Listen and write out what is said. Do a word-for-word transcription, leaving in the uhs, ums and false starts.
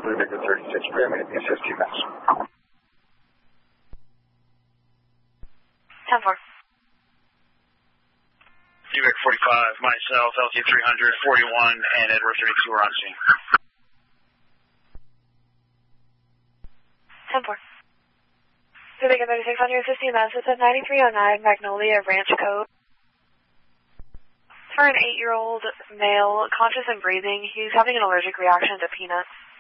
Blue Victor thirty-six, Pyramid, S S T Max. ten four. Buick forty-five, myself, L T three hundred, forty-one, and Edward thirty-two are on scene. ten four. Buick thirty-six on your fifteen Mass, it's at ninety-three oh nine Magnolia Ranch Code. For an eight-year-old male, conscious and breathing, he's having an allergic reaction to peanuts.